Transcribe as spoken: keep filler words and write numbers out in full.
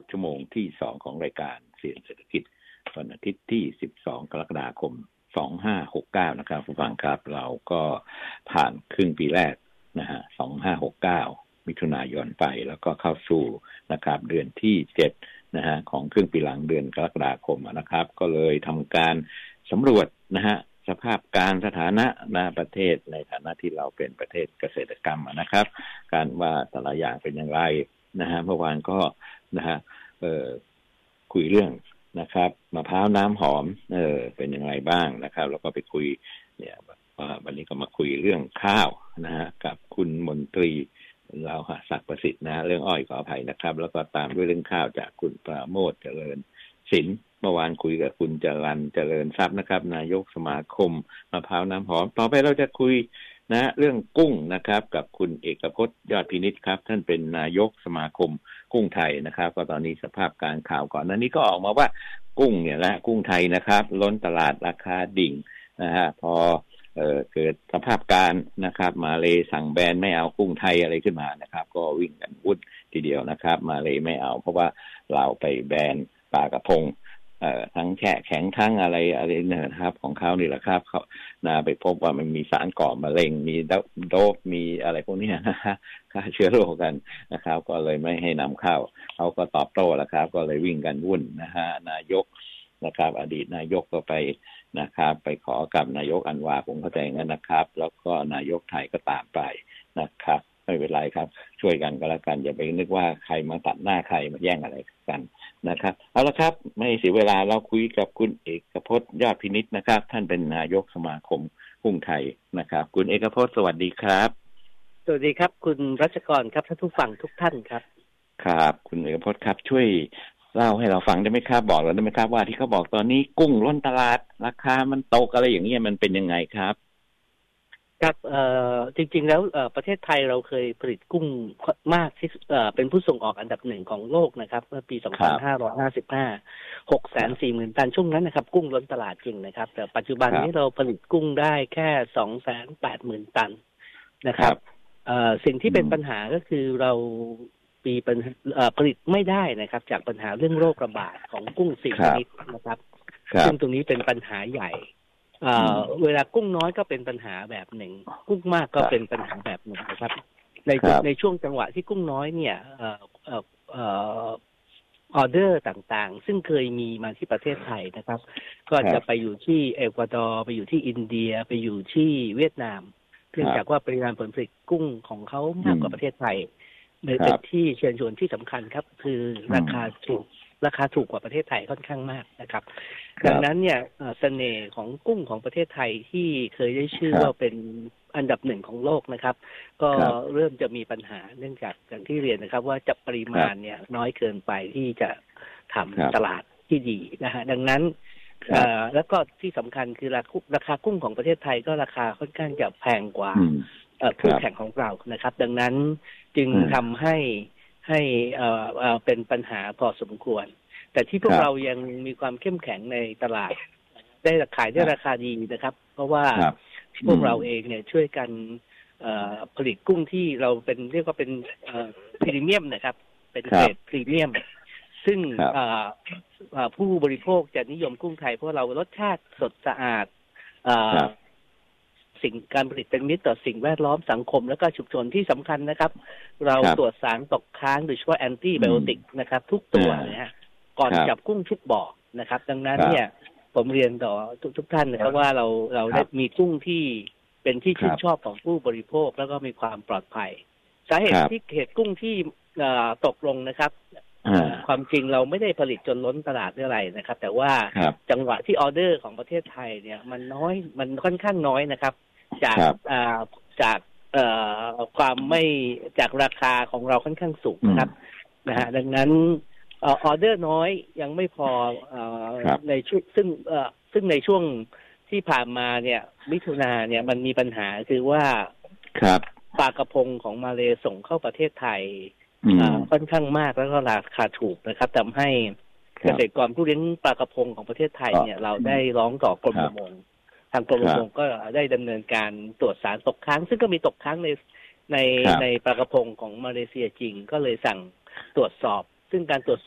ชั่วโมงที่สองของรายการเสียงเศรษฐกิจวันอาทิตย์ที่สิบสองกรกฎาคมสองพันห้าร้อยหกสิบเก้านะครับผู้ฟังครับเราก็ผ่านครึ่งปีแรกนะฮะสองพันห้าร้อยหกสิบเก้ามิถุนายนไปแล้วก็เข้าสู่นะครับเดือนที่เจ็ดนะฮะของครึ่งปีหลังเดือนกรกฎาคมนะครับก็เลยทำการสำรวจนะฮะสภาพการสถานะนะประเทศในฐานะที่เราเป็นประเทศเกษตรกรรมนะครับการว่าแต่ละอย่างเป็นอย่างไรนะฮะเมื่อวานก็นะฮะเอ่อคุยเรื่องนะครับมะพร้าวน้ำหอมเออเป็นอย่างไรบ้างนะครับแล้วก็ไปคุยเนี่ยวันนี้ก็มาคุยเรื่องข้าวนะฮะกับคุณมนตรีเราหะศักดิ์ประสิทธิ์นะเรื่องอ้อยขออภัยนะครับแล้วก็ตามด้วยเรื่องข้าวจากคุณปราโมทเจริญศิลป์เมื่อวานคุยกับคุณจรัญเจริญทรัพย์นะครับนายกสมาคมมะพร้าวน้ำหอมต่อไปเราจะคุยนะเรื่องกุ้งนะครับกับคุณเอกพจน์ยอดพินิจครับท่านเป็นนายกสมาคมกุ้งไทยนะครับก็ตอนนี้สภาพการข่าวก่อนหน้านี้ก็ออกมาว่ากุ้งเนี่ยและกุ้งไทยนะครับล้นตลาดราคาดิ่งนะฮะพอเอ่อเกิดสภาพการนะครับมาเลสั่งแบนไม่เอากุ้งไทยอะไรขึ้นมานะครับก็วิ่งกันวุ่นทีเดียวนะครับมาเลไม่เอาเพราะว่าเราไปแบนปลากระพงเอ่อทั้งแช่แข็งทั้งอะไรอะไรเนี่ยนะครับของเขานี่แหละครับเขานะไปพบว่ามันมีสารก่อมะเร็งมีโดปมีอะไรพวกนี้นะฮะฆ่าเชื้อโรคกันนะครับก็เลยไม่ให้นำเข้าเขาก็ตอบโต้แล้วครับก็เลยวิ่งกันวุ่นนะฮะนายกนะครับอดีตนายกก็ไปนะครับไปขอกับนายกอันวาผมเข้าใจงั้นนะครับแล้วก็นายกไทยก็ตามไปนะครับไม่เป็นไรครับช่วยกันก็แล้วกันอย่าไปนึกว่าใครมาตัดหน้าใครมาแย่งอะไรกันนะครับเอาละครับไม่เสียเวลาเราคุยกับคุณเอกพจน์ยอดพินิจนะครับท่านเป็นนายกสมาคมกุ้งไทยนะครับคุณเอกพจน์สวัสดีครับสวัสดีครับคุณรัชกรครับท่านผู้ฟังทุกท่านครับครับคุณเอกพจน์ครับช่วยเล่าให้เราฟังได้ไหมครับบอกเราได้ไหมครับว่าที่เขาบอกตอนนี้กุ้งล้นตลาดราคามันตกอะไรอย่างนี้มันเป็นยังไงครับครับเอ่อจริงๆแล้วเอ่อประเทศไทยเราเคยผลิตกุ้งมากที่เอ่อเป็นผู้ส่งออกอันดับหนึ่งของโลกนะครับเมื่อปีสองพันห้าร้อยห้าสิบห้า หกแสนสี่หมื่น ตันช่วงนั้นนะครับกุ้งล้นตลาดจริงนะครับแต่ปัจจุบันนี้เราผลิตกุ้งได้แค่ สองแสนแปดหมื่น ตันนะครับเอ่อสิ่งที่เป็นปัญหาก็คือเราปีเป็นผลิตไม่ได้นะครับจากปัญหาเรื่องโรคระบาดของกุ้งสี่ชนิดนะครับซึ่งตรงนี้เป็นปัญหาใหญ่เอ่อเวลากุ้งน้อยก็เป็นปัญหาแบบหนึ่งกุ้งมากก็เป็นปัญหาแบบหนึ่งนะครับในในช่วงจังหวะที่กุ้งน้อยเนี่ยเอ่อเอ่อเอ่อออเดอร์ต่างๆซึ่งเคยมีมาที่ประเทศไทยนะครับก็จะไปอยู่ที่เอกวาดอร์ไปอยู่ที่อินเดียไปอยู่ที่เวียดนามเนื่องจากว่าปริมาณผลผลิตกุ้งของเขามากกว่าประเทศไทยเลยเป็นที่เชิญชวนที่สำคัญครับคือราคาถูกราคาถูกกว่าประเทศไทยค่อนข้างมากนะครับดังนั้นเนี่ยเสน่ห์ของกุ้งของประเทศไทยที่เคยได้ชื่อว่าเป็นอันดับหนึ่งของโลกนะครับก็เริ่มจะมีปัญหาเนื่องจากอย่างที่เรียนนะครับว่าจะปริมาณเนี่ยน้อยเกินไปที่จะทำตลาดที่ดีนะฮะดังนั้นแล้วก็ที่สำคัญคือราคากุ้งของประเทศไทยก็ราคาค่อนข้างจะแพงกว่าคู่แข่งของเรานะครับดังนั้นจึงทำให้ให้เอ่อเอ่อเป็นปัญหาพอสมควรแต่ที่พวกเรายังมีความเข้มแข็งในตลาดได้ขายได้ราคาดีนะครับเพราะว่าพวกเราเองเนี่ยช่วยกันผลิตกุ้งที่เราเป็นเรียกว่าเป็นพรีเมียมนะครับเป็นเกรดพรีเมียมซึ่งผู้บริโภคจะนิยมกุ้งไทยเพราะเรารสชาติสดสะอาดสิ่งการผลิตเป็นมิตรต่อสิ่งแวดล้อมสังคมและก็ชุมชนที่สำคัญนะครับเราตรวจสารตกค้างโดยเฉพาะแอนตี้ไบโอติกนะครับทุกตัวนะฮะก่อนจับกุ้งทุกบ่อนะครับดังนั้นเนี่ยผมเรียนต่อทุกทุกท่านนะครับว่าเราเราได้มีกุ้งที่เป็นที่ชื่นชอบของผู้บริโภคแล้วก็มีความปลอดภัยสาเหตุที่เหตุกุ้งที่ตกลงนะครับความจริงเราไม่ได้ผลิตจนล้นตลาดหรืออะไรนะครับแต่ว่าจังหวะที่ออเดอร์ของประเทศไทยเนี่ยมันน้อยมันค่อนข้างน้อยนะครับจากจากความไม่จากราคาของเราค่อนข้างสูงนะครับนะฮะดังนั้นออเดอร์น้อยยังไม่พอในช่วงซึ่งซึ่งในช่วงที่ผ่านมาเนี่ยมิถุนาเนี่ยมันมีปัญหาคือว่าปลากระพงของมาเลส่งเข้าประเทศไทยค่อนข้างมากแล้วก็ราคาถูกนะครับทำให้เกษตรกรผู้เลี้ยงปลากระพงของประเทศไทยเนี่ยเราได้ร้องต่อกรมประมงทางกรมประมงก็ได้ดำเนินการตรวจสารตกค้างซึ่งก็มีตกค้างในในในปลากระพงของมาเลเซียจริงก็เลยสั่งตรวจสอบซึ่งการตรวจ